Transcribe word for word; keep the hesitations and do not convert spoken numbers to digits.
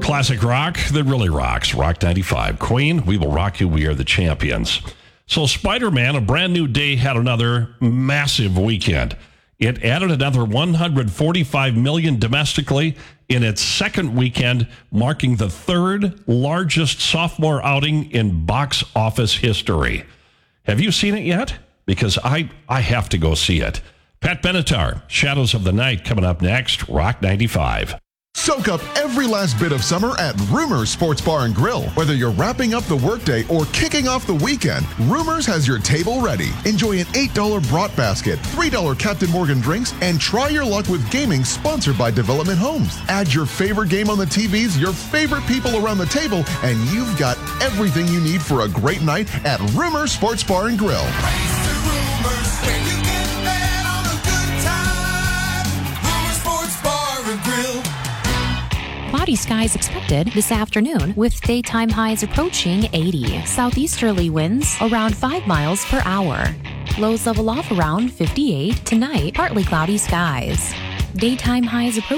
Classic rock that really rocks. Rock ninety-five. Queen, we will rock you. We are the champions. So Spider-Man, A Brand New Day, had another massive weekend. It added another one hundred forty-five million domestically in its second weekend, marking the third largest sophomore outing in box office history. Have you seen it yet? Because I, I have to go see it. Pat Benatar, Shadows of the Night, coming up next. Rock ninety-five. Soak up every last bit of summer at Rumors Sports Bar and Grill. Whether you're wrapping up the workday or kicking off the weekend, Rumors has your table ready. Enjoy an eight dollars brat basket, three dollars Captain Morgan drinks, and try your luck with gaming sponsored by Development Homes. Add your favorite game on the T Vs, your favorite people around the table, and you've got everything you need for a great night at Rumors Sports Bar and Grill. Cloudy skies expected this afternoon with daytime highs approaching eighty. Southeasterly winds around five miles per hour. Lows level off around fifty-eight. Tonight, partly cloudy skies. Daytime highs approaching